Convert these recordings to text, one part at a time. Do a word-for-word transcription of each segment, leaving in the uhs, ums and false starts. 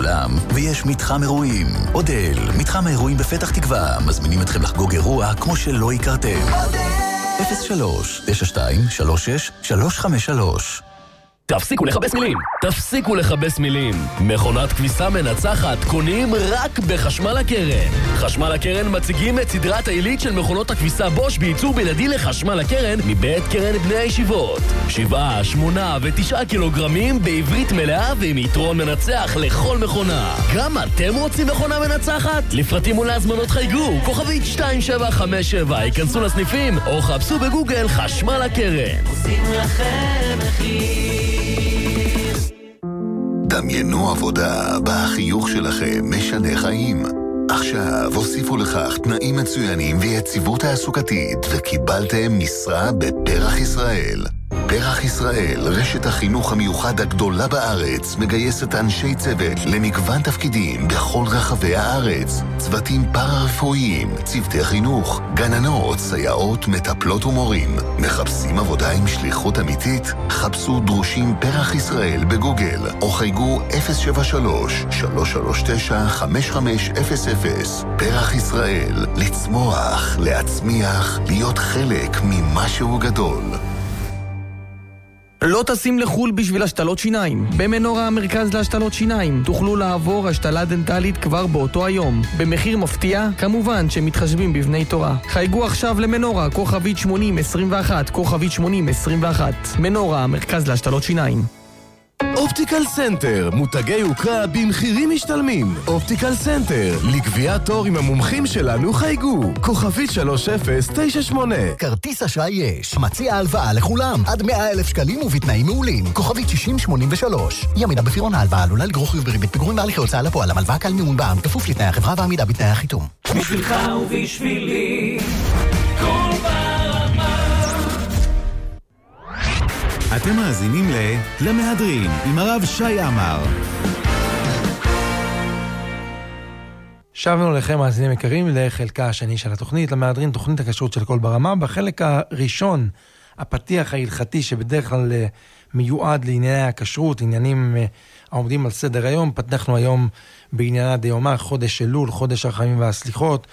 לכולם, ויש מתחם אירועים. אודל, מתחם האירועים בפתח תקווה, מזמינים אתכם לחגוג אירוע כמו שלא הכרתם. אפס שלוש תשע שתיים שלוש שש שלוש חמש שלוש. תפסיקו לחבש מילים, תפסיקו לחבש מילים. מכונת כביסה מנצחת קונים רק בחשמל הקרן. חשמל הקרן מציגים את סדרת העילית של מכונות הכביסה בוש בייצור בלעדי לחשמל הקרן מבית קרן בני הישיבות. שבעה, שמונה ותשעה קילוגרמים בעברית מלאה ועם יתרון מנצח לכל מכונה. גם אתם רוצים מכונה מנצחת? לפרטים ולהזמנות חייגו, כוכבית שתיים שבע חמש שבע, היכנסו לסניפים או חפשו בגוגל חשמל הקרן. עושים לכם מחיר. דמיינו עבודה בה החיוך שלכם משנה חיים. עכשיו הוסיפו לכך תנאים מצוינים ויציבות תעסוקתית וקיבלתם משרה בפרח ישראל. פרח ישראל, רשת החינוך המיוחד הגדולה בארץ, מגייסת אנשי צוות למגוון תפקידים בכל רחבי הארץ. צוותים פארה-רפואיים, צוותי חינוך, גננות, סייעות, מטפלות ומורים. מחפשים עבודה עם שליחות אמיתית? חפשו דרושים פרח ישראל בגוגל, או חייגו אפס שבע שלוש שלוש שלוש תשע חמש חמש אפס אפס. פרח ישראל, לצמוח, להצמיח, להיות חלק ממשהו גדול. לא טסים לחול בשביל השתלות שיניים. במנורה המרכז להשתלות שיניים תוכלו לעבור השתלה דנטלית כבר באותו היום. במחיר מפתיע, כמובן שמתחשבים בבני תורה. חייגו עכשיו למנורה, כוכבית שמונים עשרים ואחת, כוכבית שמונים עשרים ואחת. מנורה המרכז להשתלות שיניים. אופטיקל סנטר, מותגי יוקרה במחירים משתלמים. אופטיקל סנטר, לקביעת תור עם המומחים שלנו חייגו. כוכבית שלוש אפס תשע שמונה. כרטיס אשראי יש. מציע הלוואה לכולם. עד מאה אלף שקלים ובתנאים מעולים. כוכבית שישים שמונים ושלוש. ימינה בפירעון ההלוואה עלולה לגרור חיוב בריבית פיגורים בהליכי הוצאה לפועל. המלוואה קל מימון בע"מ, כפוף לתנאי החברה ועמידה בתנאי החיתום. בשבילך ובשבילי. אתם מאזינים ל... למהדרין, עם הרב שי עמר. שבנו לכם מאזינים יקרים לחלקה השני של התוכנית, למהדרין, תוכנית הכשרות של כל ברמה. בחלק הראשון, הפתיח ההלכתי שבדרך כלל מיועד לענייני הכשרות, עניינים העומדים על סדר היום. פתחנו היום בענייני דיומא, חודש אלול, חודש הרחמים והסליחות.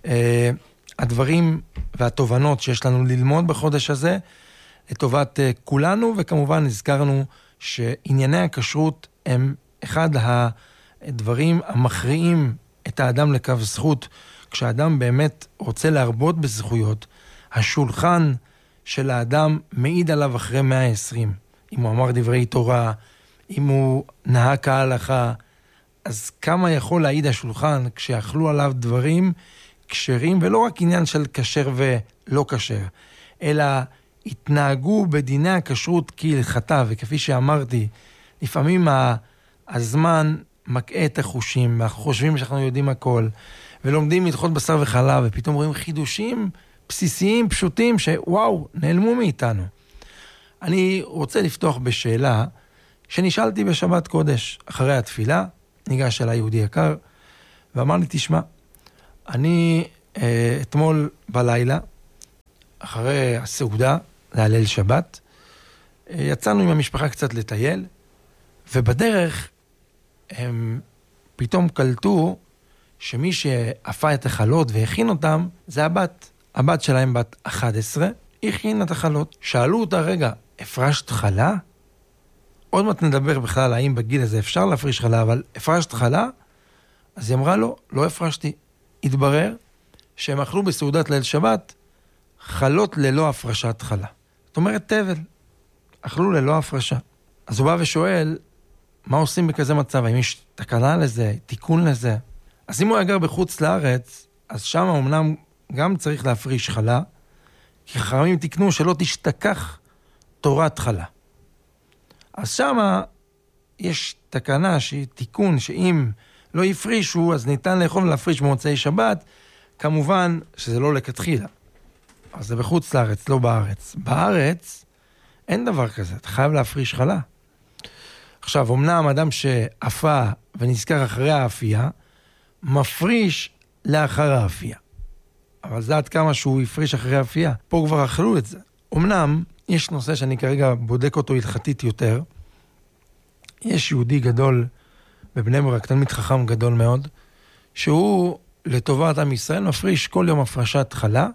הדברים והתובנות שיש לנו ללמוד בחודש הזה, לטובת uh, כולנו, וכמובן נזכרנו שענייני הכשרות הם אחד הדברים המכריעים את האדם לקו זכות. כשאדם באמת רוצה להרבות בזכויות, השולחן של האדם מעיד עליו אחרי מאה ועשרים. אם הוא אמר דברי תורה, אם הוא נהג כהלכה, אז כמה יכול להעיד השולחן כשאכלו עליו דברים כשרים, ולא רק עניין של כשר ולא כשר, אלא התנהגו בדיני הכשרות כהלכתה, וכפי שאמרתי, לפעמים הזמן מקעה את החושים, ואנחנו חושבים שאנחנו יודעים הכל, ולומדים לדחות בשר וחלב, ופתאום רואים חידושים בסיסיים, פשוטים, שוואו, נעלמו מאיתנו. אני רוצה לפתוח בשאלה שנשאלתי בשבת קודש, אחרי התפילה, ניגש אליי יהודי יקר, ואמר לי, תשמע, אני אה, אתמול בלילה, אחרי הסעודה, להלל שבת, יצאנו עם המשפחה קצת לטייל, ובדרך הם פתאום קלטו שמי שאפה את החלות והכין אותם, זה הבת. הבת שלהם בת אחת עשרה, הכין את החלות. שאלו אותה, רגע, הפרשת חלה? עוד מעט נדבר בכלל האם בגיל הזה אפשר להפריש חלה, אבל הפרשת חלה? אז היא אמרה לו, לא הפרשתי. התברר שהם אכלו בסעודת ליל שבת, חלות ללא הפרשת חלה. זאת אומרת, תבל. אכלו ללא הפרשה. אז הוא בא ושואל, מה עושים בכזה מצב? האם יש תקנה לזה, תיקון לזה? אז אם הוא יגר בחוץ לארץ, אז שם אמנם גם צריך להפריש חלה, כי חכמים תקנו שלא תשתכח תורת חלה. אז שם יש תקנה, שהיא תיקון, שאם לא יפרישו, אז ניתן לאכול להפריש במוצאי שבת, כמובן שזה לא לכתחילה. אז זה בחוץ לארץ, לא בארץ. בארץ אין דבר כזה, אתה חייב להפריש חלה. עכשיו, אמנם אדם שאפה ונזכר אחרי האפייה, מפריש לאחר האפייה. אבל זה עד כמה שהוא יפריש אחרי האפייה. פה כבר אכלו את זה. אמנם יש נושא שאני כרגע בודק אותו הלכתית יותר. יש יהודי גדול בבני ברק, תלמיד חכם גדול מאוד, שהוא לטובת עם ישראל מפריש כל יום הפרשת חלה,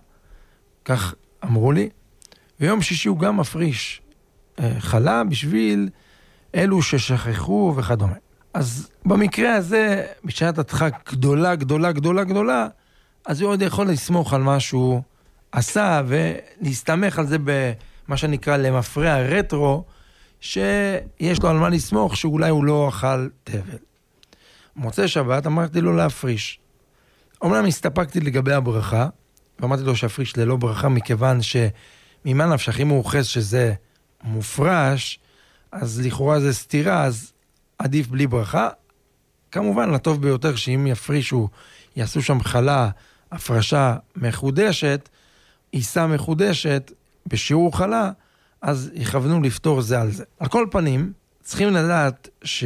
כך אמרו לי, ויום שישי הוא גם מפריש אה, חלה בשביל אלו ששכחו וכדומה. אז במקרה הזה, בשעת הדחק גדולה, גדולה, גדולה, גדולה, אז הוא עוד יכול לסמוך על מה שהוא עשה, ולהסתמך על זה במה שנקרא למפרע רטרו, שיש לו על מה לסמוך, שאולי הוא לא אכל תבל. מוצא שבת, אמרתי לו להפריש. אומנם הסתפקתי לגבי הברכה, ואמרתי לו שהפריש ללא ברכה, מכיוון שממה נפשך, אם הוא אוחז שזה מופרש, אז לכאורה זה סתירה, אז עדיף בלי ברכה. כמובן, לטוב ביותר שאם יפרישו, יעשו שם חלה, הפרשה מחודשת, עיסה מחודשת, בשיעור חלה, אז יכוונו לפתור זה על זה. על כל פנים, צריכים לדעת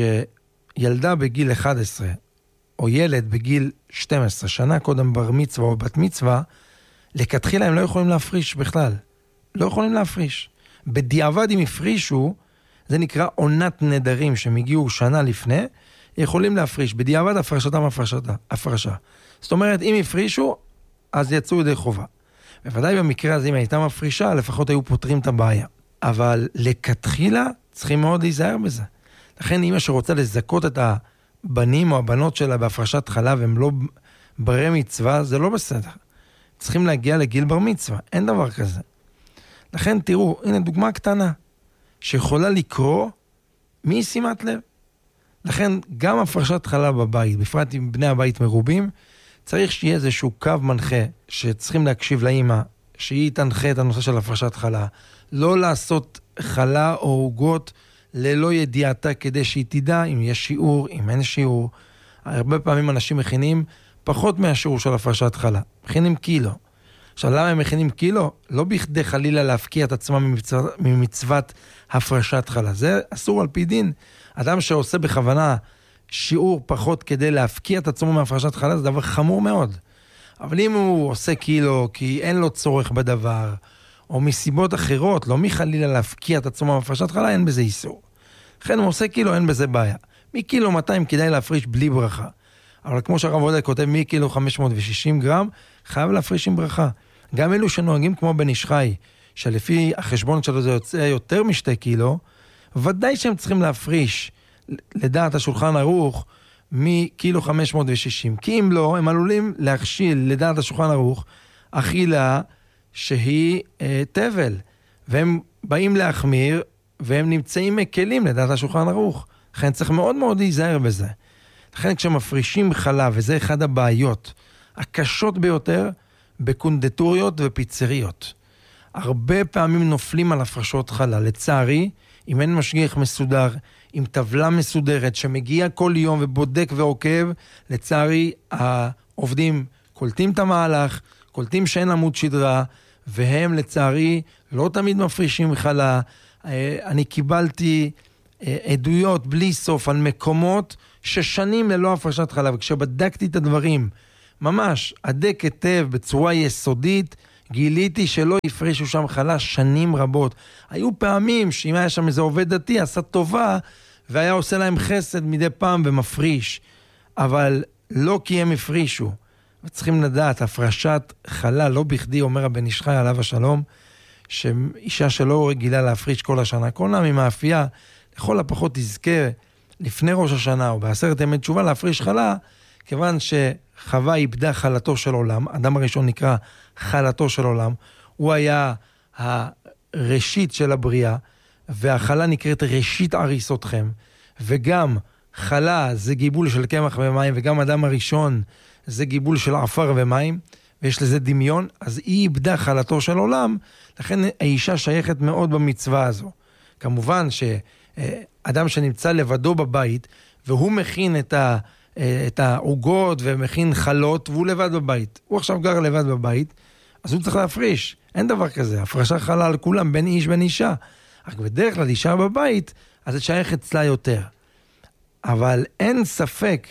שילדה בגיל אחת עשרה, או ילד בגיל שתים עשרה, שנה קודם בר מצווה או בת מצווה, לכתחילה הם לא יכולים להפריש בכלל. לא יכולים להפריש. בדיעבד אם הפרישו, זה נקרא עונת נדרים, שהם הגיעו שנה לפני, יכולים להפריש. בדיעבד הפרשתם הפרשתה, הפרשה. זאת אומרת, אם הפרישו, אז יצאו ידי חובה. בוודאי במקרה הזה, אם הייתה מפרישה, לפחות היו פותרים את הבעיה. אבל לכתחילה, צריכים מאוד להיזהר בזה. לכן, אמא שרוצה לזכות את הבנים או הבנות שלה בהפרשת חלב, הם לא ברי מצווה, זה לא בסדר. צריכים להגיע לגיל בר מצווה, אין דבר כזה. לכן, תראו, הנה דוגמה קטנה, שיכולה לקרוא מי שימת לב. לכן, גם הפרשת חלב בבית, בפרט עם בני הבית מרובים, צריך שיהיה איזשהו קו מנחה, שצריכים להקשיב לאמא, שהיא תנחה את הנושא של הפרשת חלה, לא לעשות חלה או עוגות ללא ידיעתה, כדי שהיא תדע אם יש שיעור, אם אין שיעור. הרבה פעמים אנשים מכינים פחות מהשיעור של הפרשת חלה, מכינים קילו. עכשיו, למה הם מכינים קילו? לא בכדי חלילה להפקיע את עצמם ממצוות, ממצוות הפרשת חלה. זה אסור על פי דין. אדם שעושה בכוונה שיעור פחות כדי להפקיע את עצמו מהפרשת חלה, זה דבר חמור מאוד. אבל אם הוא עושה קילו כי אין לו צורך בדבר, או מסיבות אחרות, לא מחלילה להפקיע את עצמו מהפרשת חלה, אין בזה איסור. לכן הוא עושה קילו, אין בזה בעיה. מקילו מאתיים כדאי להפריש בלי ברכה. אבל כמו שהרב עובדיה כותב, מקילו חמש מאות ושישים גרם, חייב להפריש עם ברכה. גם אלו שנוהגים כמו בן איש חי, שלפי החשבון שלו זה יוצא יותר משתי קילו, ודאי שהם צריכים להפריש לדעת השולחן ערוך מקילו חמש מאות ושישים. כי אם לא, הם עלולים להכשיל לדעת השולחן ערוך אכילה שהיא אה, תבל. והם באים להחמיר, והם נמצאים מקלים לדעת השולחן ערוך. לכן צריך מאוד מאוד להיזהר בזה. לכן כשמפרישים חלב, וזה אחד הבעיות הקשות ביותר, בקונדטוריות ופיצריות. הרבה פעמים נופלים על הפרשות חלה. לצערי, אם אין משגיח מסודר, עם טבלה מסודרת שמגיע כל יום ובודק ועוקב, לצערי העובדים קולטים את המהלך, קולטים שאין עמוד שדרה, והם לצערי לא תמיד מפרישים חלה. אני קיבלתי עדויות בלי סוף על מקומות ששנים ללא הפרשת חלה, וכשבדקתי את הדברים, ממש עדק היטב בצורה יסודית, גיליתי שלא יפרישו שם חלה שנים רבות. היו פעמים שאם היה שם איזה עובד דתי, עשה טובה, והיה עושה להם חסד מדי פעם ומפריש. אבל לא כי הם הפרישו. וצריכים לדעת, הפרשת חלה, לא בכדי אומר הבן איש חי עליו השלום, שאישה שלא רגילה להפריש כל השנה, כל נעמי מאפייה, לכל הפחות תזכה לפני ראש השנה, או בעשרת ימי תשובה להפריש חלה, כיוון שחווה איבדה חלתו של עולם, אדם הראשון נקרא חלתו של עולם, הוא היה הראשית של הבריאה, והחלה נקראת ראשית עריסותכם, וגם חלה זה גיבול של קמח ומים, וגם אדם הראשון זה גיבול של עפר ומים, ויש לזה דמיון, אז היא איבדה חלתו של עולם, לכן האישה שייכת מאוד במצווה הזו. כמובן שאדם שנמצא לבדו בבית, והוא מכין את ה... את העוגות ומכין חלות, והוא לבד בבית. הוא עכשיו גר לבד בבית, אז הוא צריך להפריש. אין דבר כזה. הפרשה חלה על כולם, בין איש בין אישה. רק בדרך כלל אישה בבית, אז זה שייך אצלה יותר. אבל אין ספק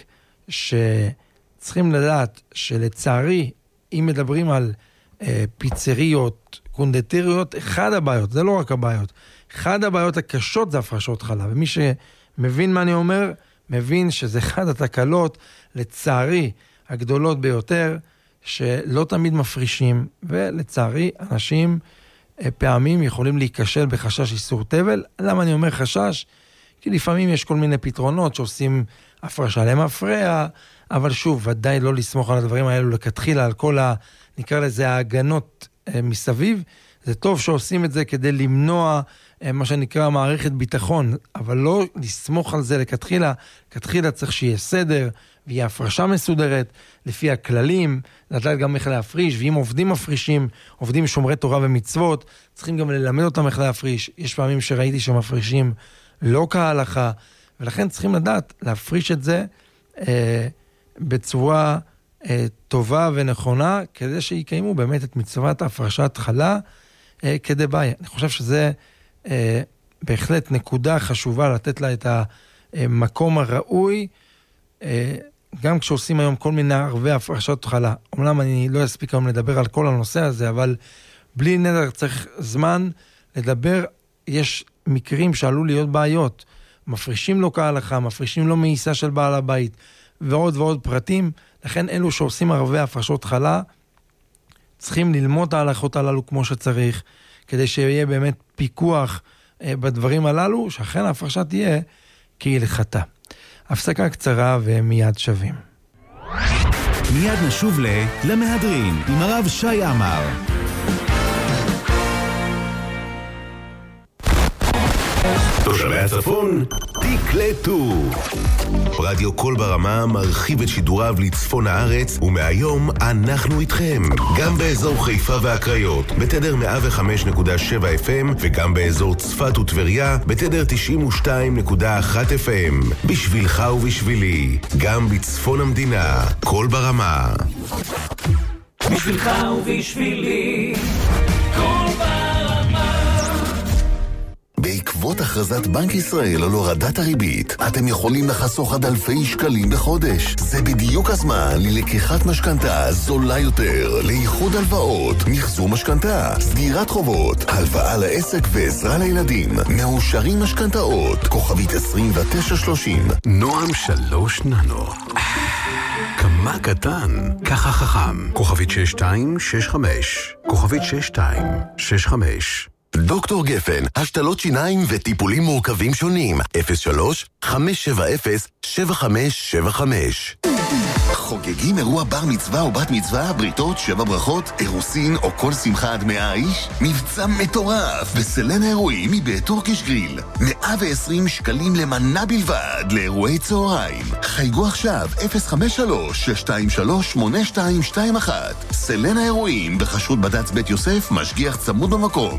שצריכים לדעת שלצערי, אם מדברים על אה, פיצריות, קונדטריות, אחד הבעיות, זה לא רק הבעיות, אחד הבעיות הקשות זה הפרשות חלה. ומי שמבין מה אני אומר, מבין שזה אחד התקלות, לצערי, הגדולות ביותר, שלא תמיד מפרישים, ולצערי, אנשים פעמים יכולים להיכשל בחשש איסור תבל. למה אני אומר חשש? כי לפעמים יש כל מיני פתרונות שעושים הפרשה למפרע, אבל שוב, ודאי לא לסמוך על הדברים האלו לכתחילה, על כל ה... נקרא לזה ההגנות מסביב. זה טוב שעושים את זה כדי למנוע מה שנקרא מערכת ביטחון, אבל לא לסמוך על זה לכתחילה. כתחילה צריך שיהיה סדר, ויהיה הפרשה מסודרת, לפי הכללים, לדעת גם איך להפריש, ואם עובדים מפרישים, עובדים שומרי תורה ומצוות, צריכים גם ללמד אותם איך להפריש. יש פעמים שראיתי שמפרישים לא כהלכה, ולכן צריכים לדעת להפריש את זה אה, בצורה אה, טובה ונכונה, כדי שיקיימו באמת את מצוות הפרשת חלה אה, כדי ביי. אני חושב שזה אה, בהחלט נקודה חשובה לתת לה את המקום הראוי, אה, גם כשעושים היום כל מיני ערבי הפרשת חלה. אומנם אני לא אספיק היום לדבר על כל הנושא הזה, אבל בלי נדר צריך זמן לדבר. יש מקרים שעלו להיות בעיות, מפרישים לו כהלכה, מפרישים לו מעיסה של בעל הבית, ועוד ועוד פרטים. לכן אלו שעושים ערבי הפרשות חלה, צריכים ללמוד את ההלכות הללו כמו שצריך, כדי שיהיה באמת פיקוח אה, בדברים הללו, שאכן ההפרשה תהיה כהלכתה. הפסקה קצרה ומיד שווים. מיד נשוב ל... למהדרין עם הרב שי עמר. תושבי הצפון, תקלטו. רדיו קול ברמה מרחיב את שידוריו לצפון הארץ, ומהיום אנחנו איתכם. גם באזור חיפה והקריות, בתדר מאה וחמש נקודה שבע אף אם, וגם באזור צפת וטבריה, בתדר תשעים ושתיים נקודה אחת אף אם. בשבילך ובשבילי, גם בצפון המדינה, קול ברמה. בשבילך ובשבילי, קול ברמה. בעקבות הכרזת בנק ישראל על הורדת הריבית, אתם יכולים לחסוך עד אלפי שקלים בחודש. זה בדיוק הזמן ללקיחת משכנתה זולה יותר, לאיחוד הלוואות, מחזור משכנתה, סגירת חובות, הלוואה לעסק ועזרה לילדים. מאושרים משכנתאות, כוכבית עשרים ותשע שלושים. נועם שלוש ננו. כמה קטן, ככה חכם. כוכבית שש שתיים שש חמש. כוכבית שש שתיים שש חמש. דוקטור גפן, השתלות שיניים וטיפולים מורכבים שונים. אפס שלוש חמש שבע אפס שבע חמש שבע חמש. חוגגים אירוע בר מצווה או בת מצווה, בריתות, שבע ברכות, אירוסין או כל שמחה עד מאה איש? מבצע מטורף בסלן האירועים מבית טורקיש גריל. מאה ועשרים שקלים למנה בלבד לאירועי צהריים. חייגו עכשיו אפס חמש שלוש שש שתיים שלוש שמונה שתיים שתיים אחת. סלן האירועים בחשרות בד"ץ בית יוסף, משגיח צמוד במקום.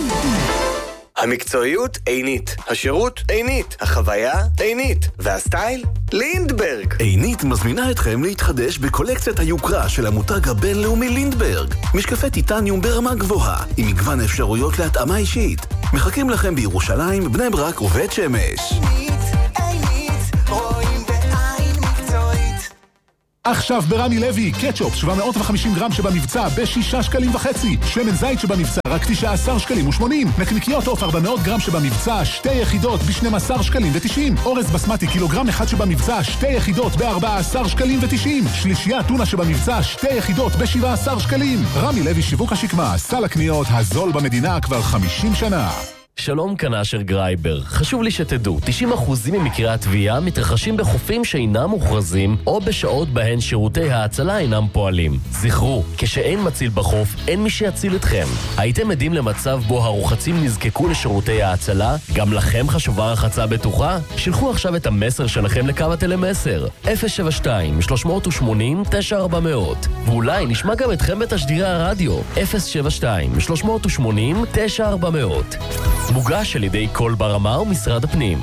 המקצועיות עינית, השירות עינית, החוויה עינית, והסטייל לינדברג. עינית מזמינה אתכם להתחדש בקולקציית היוקרה של המותג הבינלאומי לינדברג. משקפי טיטניום ברמה גבוהה, עם מגוון אפשרויות להתאמה אישית. מחכים לכם בירושלים, בני ברק ובית שמש. עינית, עינית, רואים בעין מקצועית. עכשיו ברמי לוי, קטשופ שבע מאות וחמישים גרם שבמבצע בשישה שקלים וחצי, שמן זית שבמבצע רק תשעה עשר שקלים ושמונים, נקניקיות עוף ארבע מאות גרם שבמבצע שתי יחידות ב-שנים עשר שקלים ותשעים, אורז בסמטי קילוגרם אחד שבמבצע שתי יחידות ב-ארבעה עשר שקלים ותשעים, שלישייה טונה שבמבצע שתי יחידות ב-שבעה עשר שקלים. רמי לוי שיווק השקמה, סל הקניות הזול במדינה כבר חמישים שנה. שלום, כאן אשר גרייבר. חשוב לי שתדעו, תשעים אחוז ממקרי התביעה מתרחשים בחופים שאינם מוכרזים או בשעות בהן שירותי ההצלה אינם פועלים. זכרו, כשאין מציל בחוף, אין מי שיציל אתכם. הייתם עדים למצב בו הרוחצים נזקקו לשירותי ההצלה? גם לכם חשובה רחצה בטוחה? שלחו עכשיו את המסר שלכם לקו הטלמסר אפס שבע שתיים שלוש שמונים תשע ארבע מאות, ואולי נשמע גם אתכם בתשדירי הרדיו אפס שבע שתיים שלוש שמונים תשע ארבע מאות. מוגש על ידי קול ברמה ומשרד הפנים.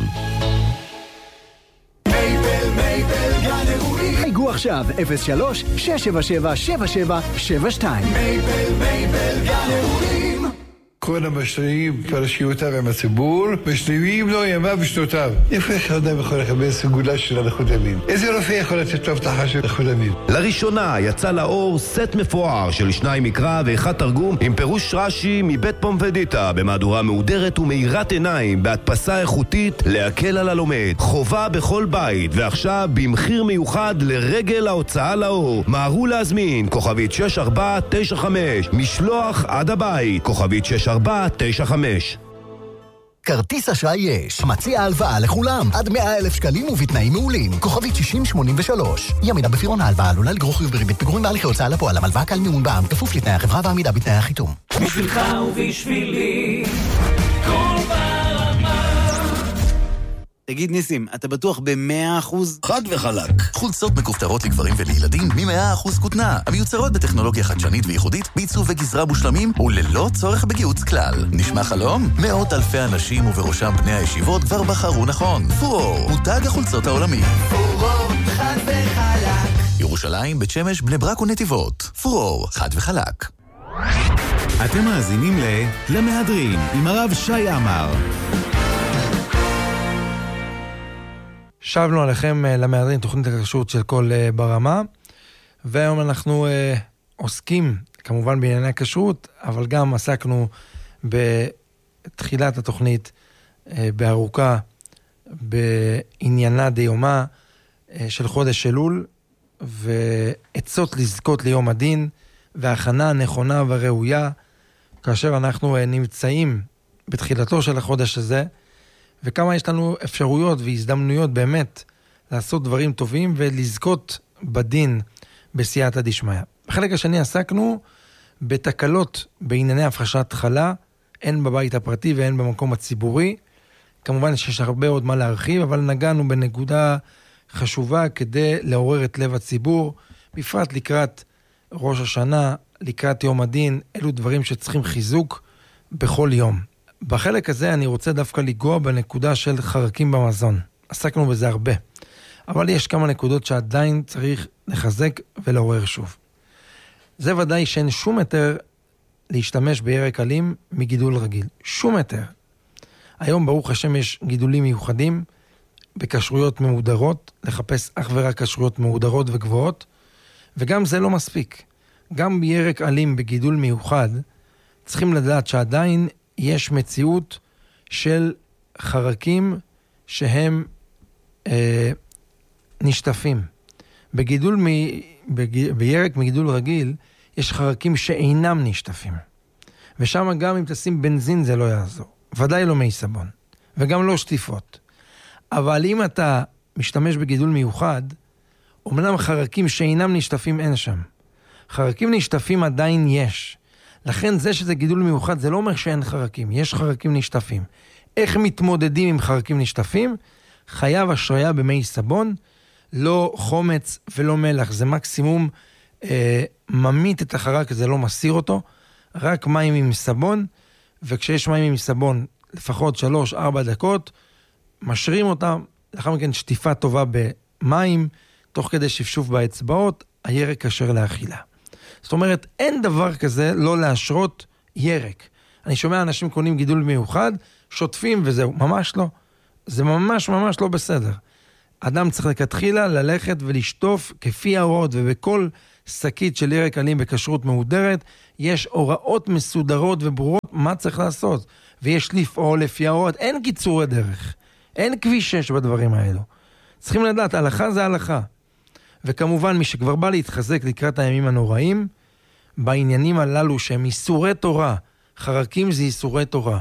מייבל, מייבל, גן אירועים. חייגו עכשיו אפס שלוש שש שבע שבע שבע שבע שבע שתיים. מייבל, מייבל, גן אירועים. כל המשלים פרשיותיו עם הציבור, משלימים לו ימיו ושנותיו. איפה איך אדם יכול לקבל סגולה של נכות ימים? איזה רופא יכול לתת לו הבטחה של נכות ימים? לראשונה יצא לאור סט מפואר של שניים מקרא ואחד תרגום עם פירוש רש"י מבית פומפדיטה במהדורה מהודרת ומאירת עיניים בהדפסה איכותית להקל על הלומד. חובה בכל בית, ועכשיו במחיר מיוחד לרגל ההוצאה לאור. מהרו להזמין כוכבית שש ארבע תשע חמש, משלוח עד הבית כוכבית שש ארבע תשע חמש. כרטיס אשראי יש. מציע הלוואה לכולם. עד מאה אלף שקלים ובתנאים מעולים. כוכבית שישים שמונים ושלוש. ימינה בפירעון ההלוואה עלולה לגרור חיוב בריבית פיגורים בהליכי הוצאה לפועל. המלוואה קל מימון בע"מ כפוף לתנאי החברה והעמידה בתנאי החיתום. בשבילך ובשבילי כל ברמה. תגיד ניסים, אתה בטוח ב-מאה אחוז? חד וחלק. חולצות מכופתרות לגברים ולילדים מ-מאה אחוז כותנה, המיוצרות בטכנולוגיה חדשנית וייחודית, בעיצוב וגזרה מושלמים וללא צורך בגיהוץ כלל. נשמע חלום? מאות אלפי אנשים ובראשם בני הישיבות כבר בחרו נכון. פורור, מותג החולצות העולמי. פורור, חד וחלק. ירושלים, בית שמש, בני ברק ונתיבות. פורור, חד וחלק. אתם מאזינים ל... למהדרין עם הרב שי עמר. שבנו עליכם למהדרין, תוכנית הכשרות של כל ברמה, והיום אנחנו עוסקים כמובן בענייני הכשרות, אבל גם עסקנו בתחילת התוכנית בארוכה בעניינה דיומה של חודש אלול, ועצות לזכות ליום הדין, והכנה הנכונה והראויה, כאשר אנחנו נמצאים בתחילתו של החודש הזה, וכמה יש לנו אפשרויות והזדמנויות באמת לעשות דברים טובים ולזכות בדין בסייעתא דשמיא. בחלק השני עסקנו בתקלות בענייני הפרשת חלה, הן בבית הפרטי והן במקום הציבורי. כמובן שיש הרבה עוד מה להרחיב, אבל נגענו בנקודה חשובה כדי לעורר את לב הציבור, בפרט לקראת ראש השנה, לקראת יום הדין, אלו דברים שצריכים חיזוק בכל יום. בחלק הזה אני רוצה דווקא לגוע בנקודה של חרקים במזון. עסקנו בזה הרבה. אבל יש כמה נקודות שעדיין צריך לחזק ולעורר שוב. זה ודאי שאין שום היתר להשתמש בירק אלים מגידול רגיל. שום היתר. היום ברוך השם יש גידולים מיוחדים בכשרויות מהודרות, לחפש אך ורק כשרויות מהודרות וגבוהות, וגם זה לא מספיק. גם בירק אלים בגידול מיוחד, צריכים לדעת שעדיין יש מציאות של חרקים שהם אה, נשטפים. בגידול מ, בג, בירק מגידול רגיל, יש חרקים שאינם נשטפים. ושם גם אם תשים בנזין זה לא יעזור. ודאי לא מי סבון. וגם לא שטיפות. אבל אם אתה משתמש בגידול מיוחד, אומנם חרקים שאינם נשטפים אין שם. חרקים נשטפים עדיין יש. לכן זה שזה גידול מיוחד, זה לא אומר שאין חרקים. יש חרקים נשטפים. איך מתמודדים עם חרקים נשטפים? חייב השריה במי סבון, לא חומץ ולא מלח. זה מקסימום אה, ממית את החרק, זה לא מסיר אותו. רק מים עם סבון, וכשיש מים עם סבון, לפחות שלוש, ארבע דקות, משרים אותם, לאחר מכן שטיפה טובה במים, תוך כדי שפשוף באצבעות, הירק כשר לאכילה. זאת אומרת, אין דבר כזה לא להשרות ירק. אני שומע אנשים קונים גידול מיוחד, שוטפים וזהו, ממש לא. זה ממש ממש לא בסדר. אדם צריך לכתחילה ללכת ולשטוף כפי ההוראות, ובכל שקית של ירק אלים בכשרות מהודרת, יש הוראות מסודרות וברורות מה צריך לעשות. ויש לפעול לפי ההוראות, אין קיצורי דרך. אין כביש שש בדברים האלו. צריכים לדעת, הלכה זה הלכה. וכמובן, מי שכבר בא להתחזק לקראת הימים הנוראים, בעניינים הללו שהם איסורי תורה, חרקים זה איסורי תורה.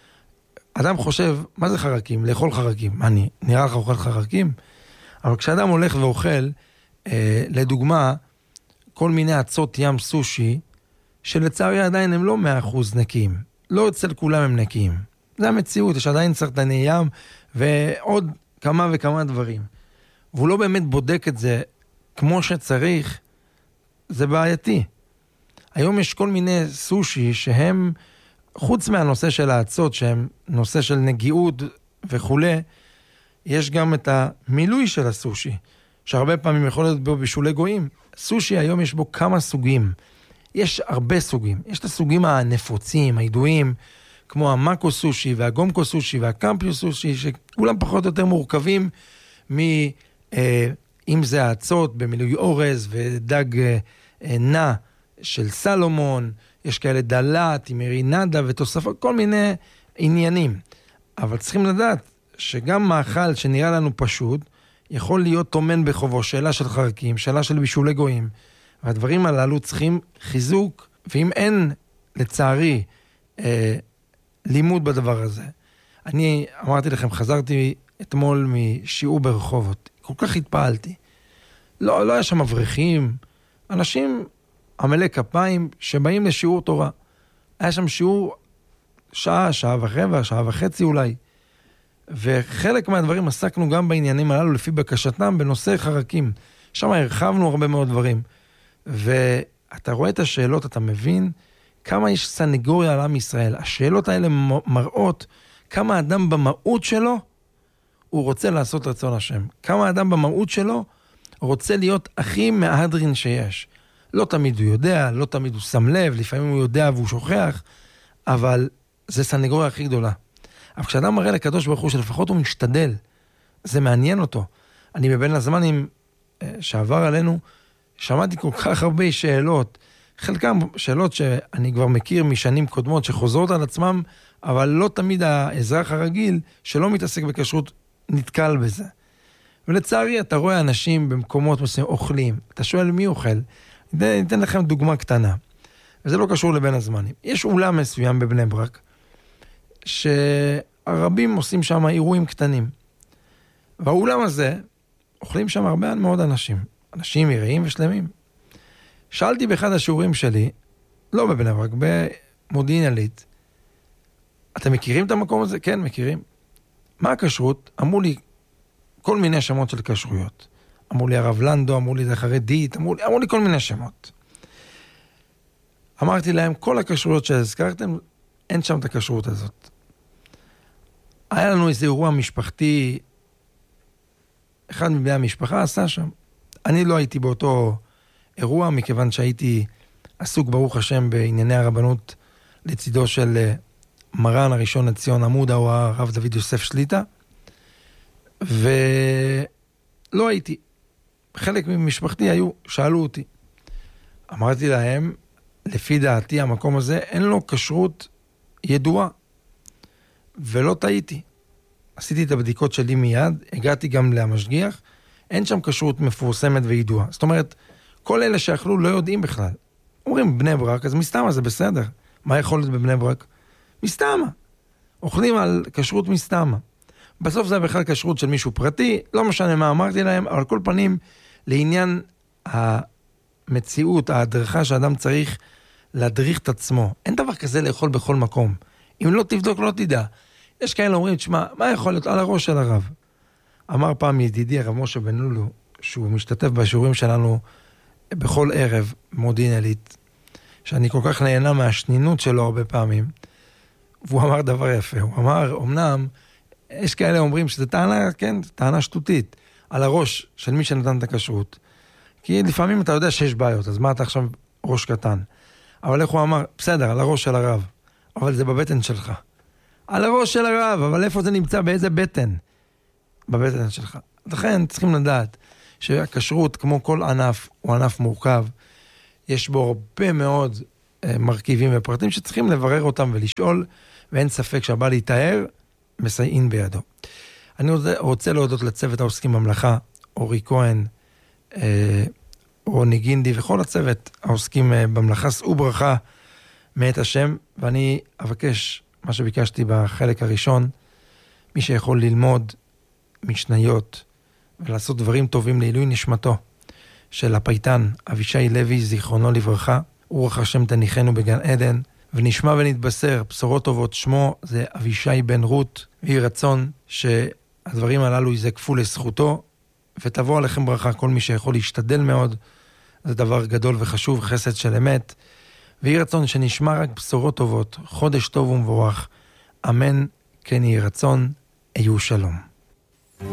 אדם חושב, מה זה חרקים? לאכול חרקים. מה, אני נראה לך אוכל חרקים? אבל כשאדם הולך ואוכל, אה, לדוגמה, כל מיני עצות ים סושי, שלצערי עדיין הם לא מאה אחוז נקיים. לא אצל כולם הם נקיים. זה המציאות, יש עדיין סרטני ים, ועוד כמה וכמה דברים. והוא לא באמת בודק את זה כמו שצריך, זה בעייתי. היום יש כל מיני סושי שהם, חוץ מהנושא של העצות, שהם נושא של נגיעות וכו', יש גם את המילוי של הסושי, שהרבה פעמים יכול להיות בו בשולי גויים. סושי היום יש בו כמה סוגים. יש הרבה סוגים. יש את הסוגים הנפוצים, הידועים, כמו המאקו סושי והגומקו סושי והקמפיו סושי, שכולם פחות או יותר מורכבים מ... אה, אם זה העצות במילוי אורז ודג אה, אה, נע של סלומון, יש כאלה דלת עם מרינדה ותוספות, כל מיני עניינים. אבל צריכים לדעת שגם מאכל שנראה לנו פשוט, יכול להיות תומן בחובו, שאלה של חרקים, שאלה של בישולי גויים, והדברים הללו צריכים חיזוק, ואם אין, לצערי, אה, לימוד בדבר הזה. אני אמרתי לכם, חזרתי אתמול משיעור ברחובות, כל כך התפעלתי. לא, לא היה שם מבריחים, אנשים עמלי כפיים שבאים לשיעור תורה. היה שם שיעור שעה, שעה ורבע, שעה וחצי אולי. וחלק מהדברים עסקנו גם בעניינים הללו לפי בקשתם בנושא חרקים. שם הרחבנו הרבה מאוד דברים. ואתה רואה את השאלות, אתה מבין כמה יש סנגוריה על עם ישראל. השאלות האלה מראות כמה האדם במהות שלו הוא רוצה לעשות רצון השם. כמה האדם במהות שלו רוצה להיות הכי מהדרין שיש. לא תמיד הוא יודע, לא תמיד הוא שם לב, לפעמים הוא יודע והוא שוכח, אבל זה סנגוריה הכי גדולה. אבל כשאדם מראה לקדוש ברוך הוא שלפחות הוא משתדל, זה מעניין אותו. אני בבין הזמנים שעבר עלינו, שמעתי כל כך הרבה שאלות, חלקם שאלות שאני כבר מכיר משנים קודמות, שחוזרות על עצמם, אבל לא תמיד האזרח הרגיל שלא מתעסק בכשרות נתקל בזה. ולצערי אתה רואה אנשים במקומות מסוימים אוכלים, אתה שואל מי אוכל, אני אתן לכם דוגמה קטנה, וזה לא קשור לבין הזמנים. יש אולם מסוים בבני ברק, שהרבים עושים שם אירועים קטנים, והאולם הזה אוכלים שם הרבה מאוד אנשים, אנשים יראים ושלמים. שאלתי באחד השיעורים שלי, לא בבני ברק, במודיעין עילית, אתם מכירים את המקום הזה? כן, מכירים. מה הכשרות? אמרו לי כל מיני שמות של כשרויות. אמרו לי הרב לנדו, אמרו לי זה חרדית, אמרו לי, אמרו לי כל מיני שמות. אמרתי להם, כל הכשרויות שהזכרתם, אין שם את הכשרות הזאת. היה לנו איזה אירוע משפחתי, אחד מבני המשפחה עשה שם. אני לא הייתי באותו אירוע, מכיוון שהייתי עסוק ברוך השם בענייני הרבנות לצידו של מרן הראשון לציון עמודה, או הרב דוד יוסף שליטה, ולא הייתי. חלק ממשפחתי היו, שאלו אותי. אמרתי להם, לפי דעתי המקום הזה אין לו כשרות ידועה, ולא טעיתי. עשיתי את הבדיקות שלי מיד, הגעתי גם למשגיח, אין שם כשרות מפורסמת וידועה. זאת אומרת, כל אלה שאכלו לא יודעים בכלל. אומרים בני ברק, אז מסתמה זה בסדר. מה יכול להיות בבני ברק? מסתמה. אוכלים על כשרות מסתמה. בסוף זה בכלל כשרות של מישהו פרטי, לא משנה מה אמרתי להם, אבל כל פנים לעניין המציאות, ההדרכה שאדם צריך להדריך את עצמו. אין דבר כזה לאכול בכל מקום. אם לא תבדוק, לא תדע. יש כאלה אומרים, תשמע, מה יכול להיות? על הראש של הרב. אמר פעם ידידי הרב משה בן לולו, שהוא משתתף בשיעורים שלנו בכל ערב מודיעין עילית, שאני כל כך נהנה מהשנינות שלו הרבה פעמים, והוא אמר דבר יפה. הוא אמר, אמנם, יש כאלה אומרים שזה טענה, כן, טענה שטותית, על הראש של מי שנתן את הכשרות. כי לפעמים אתה יודע שיש בעיות, אז מה אתה עכשיו ראש קטן? אבל איך הוא אמר, בסדר, על הראש של הרב, אבל זה בבטן שלך. על הראש של הרב, אבל איפה זה נמצא? באיזה בטן? בבטן שלך. לכן צריכים לדעת שהכשרות, כמו כל ענף, הוא ענף מורכב. יש בו הרבה מאוד אה, מרכיבים ופרטים שצריכים לברר אותם ולשאול, ואין ספק שהבא להתאר, מסייעים בידו. אני רוצה להודות לצוות העוסקים במלאכה, אורי כהן, אה, רוני גינדי, וכל הצוות העוסקים אה, במלאכה, שאו ברכה מאת השם, ואני אבקש מה שביקשתי בחלק הראשון, מי שיכול ללמוד משניות ולעשות דברים טובים לעילוי נשמתו של הפייטן אבישי לוי, זיכרונו לברכה, רוח השם תניחנו בגן עדן, ונשמע ונתבשר בשורות טובות. שמו זה אבישי בן רות, ויהי רצון שהדברים הללו יזקפו לזכותו, ותבוא עליכם ברכה. כל מי שיכול להשתדל מאוד, זה דבר גדול וחשוב, חסד של אמת, ויהי רצון שנשמע רק בשורות טובות, חודש טוב ומבורך, אמן כן יהי רצון, היו שלום.